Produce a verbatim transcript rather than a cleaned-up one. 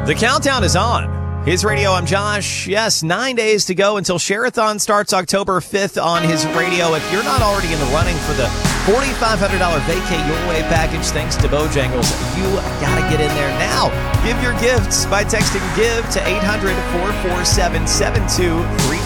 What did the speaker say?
The countdown is on. His Radio, I'm Josh. Yes, nine days to go until Share-a-thon starts October fifth on His Radio. If you're not already in the running for the four thousand five hundred dollars Vacay Your Way package thanks to Bojangles, you got to get in there now. Give your gifts by texting GIVE to eight hundred, four four seven, seven two three